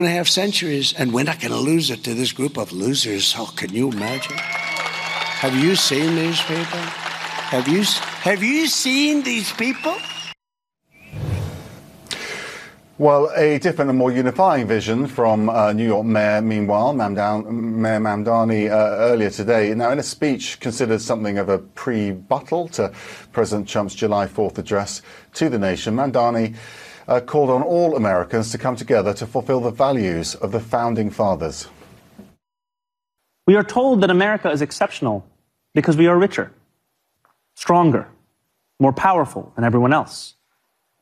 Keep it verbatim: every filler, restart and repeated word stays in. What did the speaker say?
and a half centuries, and we're not going to lose it to this group of losers. Oh, can you imagine? Have you seen these people? Have you, have you seen these people? Well, a different and more unifying vision from uh, New York Mayor, meanwhile, Mamdown, Mayor Mamdani, uh, earlier today. Now, in a speech considered something of a pre-buttal to President Trump's July fourth address to the nation, Mamdani uh, called on all Americans to come together to fulfill the values of the Founding Fathers. We are told that America is exceptional because we are richer, stronger, more powerful than everyone else.